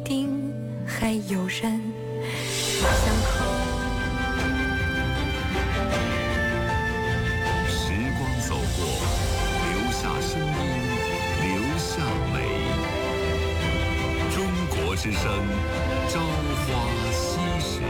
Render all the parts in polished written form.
定还有人相扣。 时光走过，留下声音，留下美。中国之声，朝花夕拾。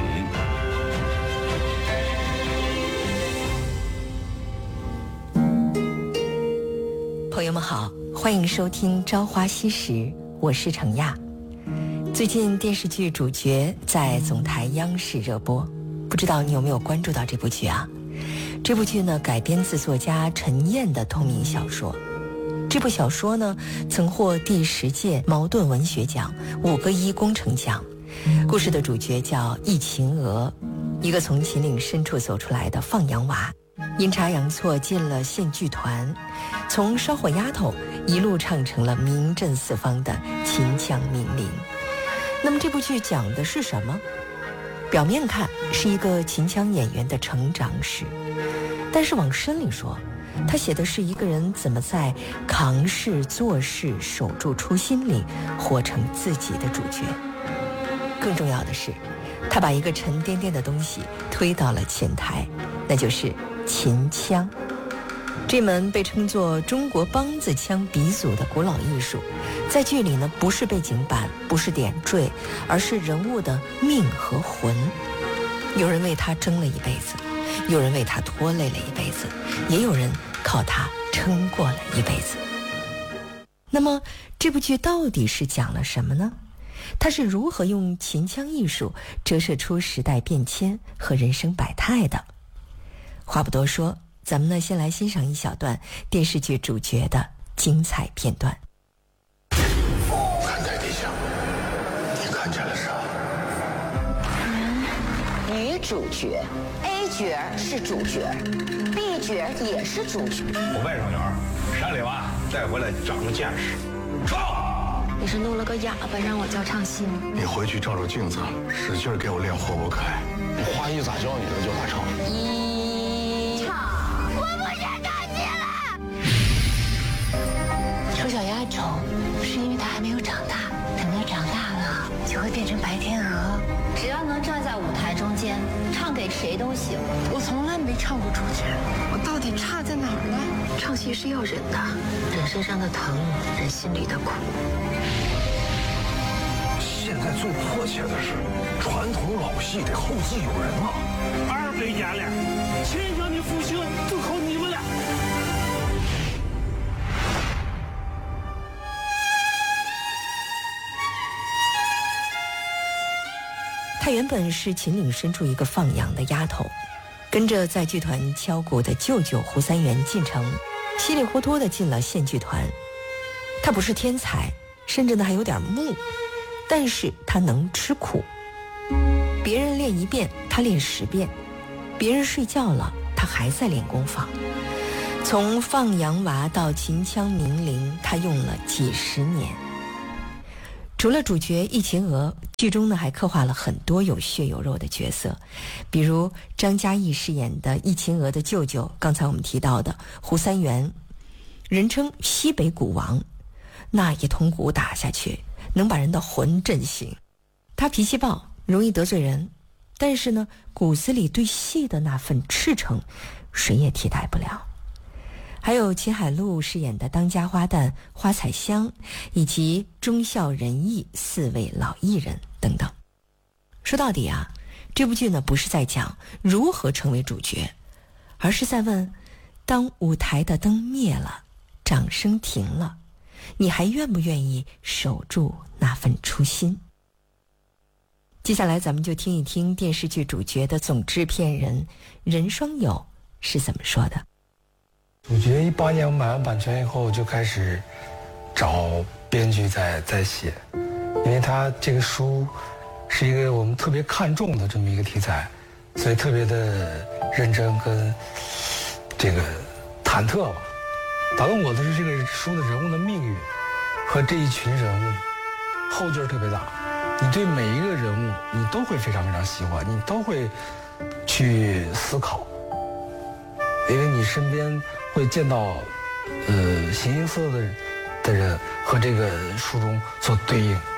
朋友们好，欢迎收听《朝花夕拾》，我是程亚。最近电视剧《主角》在总台央视热播，不知道你有没有关注到这部剧啊？这部剧呢改编自作家陈燕的同名小说。这部小说呢曾获第10届茅盾文学奖、5个一工程奖。故事的主角叫易秦娥，一个从秦岭深处走出来的放羊娃，阴差阳错进了县剧团，从烧火丫头一路唱成了名震四方的秦腔名伶。那么这部剧讲的是什么？表面看是一个秦腔演员的成长史，但是往深里说，他写的是一个人怎么在扛事做事守住初心里活成自己的主角。更重要的是，他把一个沉甸甸的东西推到了前台，那就是秦腔。这门被称作中国梆子腔鼻祖的古老艺术，在剧里呢不是背景板，不是点缀，而是人物的命和魂。有人为他争了一辈子，有人为他拖累了一辈子，也有人靠他撑过了一辈子。那么这部剧到底是讲了什么呢？它是如何用秦腔艺术折射出时代变迁和人生百态的？话不多说，咱们呢先来欣赏一小段电视剧主角的精彩片段。 看台底下，你看见了啥？ 女主角 A 角是主角 ，B 角也是主角。 我外甥女儿山里娃带回来长了见识，唱。 你是弄了个哑巴让我教唱戏吗？ 你回去照照镜子，使劲给我练活不开。我花艺咋教你的就咋唱。 我不想唱戏了。丑小鸭丑，是因为它还没有长大，等它长大了就会变成白天鹅。 只要能站在舞台中间，唱给谁都行。 我从来没唱过主角，我到底差在哪儿呢？唱戏是要忍的，忍身上的疼，忍心里的苦。 现在最迫切的是，传统老戏得后继有人啊。 200年了，秦腔的复兴就靠你们了。 她原本是秦岭深处一个放羊的丫头，跟着在剧团敲鼓的舅舅胡三元进城，稀里糊涂地进了县剧团。她不是天才，甚至呢还有点木，但是她能吃苦。别人练1遍，她练10遍；别人睡觉了，她还在练功房。从放羊娃到秦腔名伶，她用了几10年。除了主角易秦娥，剧中呢还刻画了很多有血有肉的角色，比如张嘉译饰演的易秦娥的舅舅，刚才我们提到的胡三元，人称西北鼓王，那一通鼓打下去，能把人的魂震醒。他脾气暴，容易得罪人，但是呢，骨子里对戏的那份赤诚，谁也替代不了。还有秦海璐饰演的当家花旦花彩香，以及忠孝仁义4位老艺人等等。说到底啊，这部剧呢不是在讲如何成为主角，而是在问，当舞台的灯灭了，掌声停了，你还愿不愿意守住那份初心？接下来咱们就听一听电视剧主角的总制片人任双友是怎么说的。 主角18年我买完版权以后就开始找编剧在写，因为他这个书是一个我们特别看重的这么一个题材，所以特别的认真跟这个忐忑吧。打动我的是这个书的人物的命运和这一群人物后劲儿特别大，你对每一个人物你都会非常非常喜欢，你都会去思考，因为你身边会见到形形色色的人和这个书中所对应，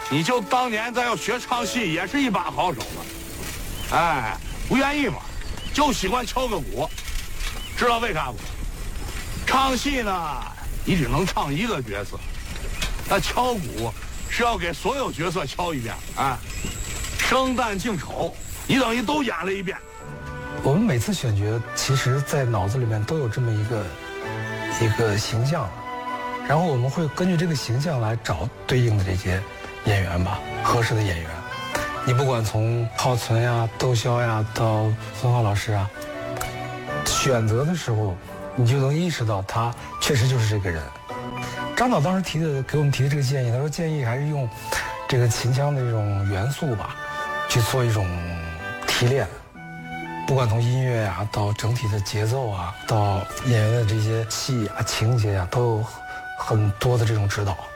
你就当年咱要学唱戏，也是一把好手嘛。哎，不愿意嘛，就喜欢敲个鼓，知道为啥不？唱戏呢，你只能唱一个角色，那敲鼓是要给所有角色敲一遍，哎，生旦净丑，你等于都演了一遍。 我们每次选角，其实在脑子里面都有这么一个形象，然后我们会根据这个形象来找对应的这些演员吧，合适的演员。你不管从浩存呀、窦骁呀到孙浩老师啊，选择的时候，你就能意识到他确实就是这个人。张导当时给我们提的这个建议，他说建议还是用这个秦腔的这种元素吧，去做一种提炼。不管从音乐啊，到整体的节奏啊，到演员的这些戏啊、情节啊，都有很多的这种指导。